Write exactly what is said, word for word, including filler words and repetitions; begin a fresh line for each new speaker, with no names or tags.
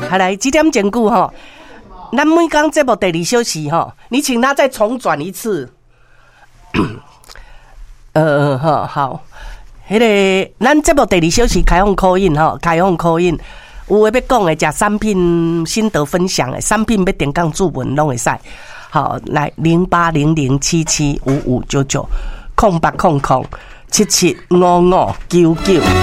还来几点钟久哈？咱每讲节目第二小时哈，你请他再重转一次。呃，好好，迄、那个咱节目第二小时开放 call in 哈，开放 call in， 有诶要讲诶，食产品心得分享诶，产品要点讲注文拢会使。好，来零八零零七七五五九九，空八空空七七五五九九。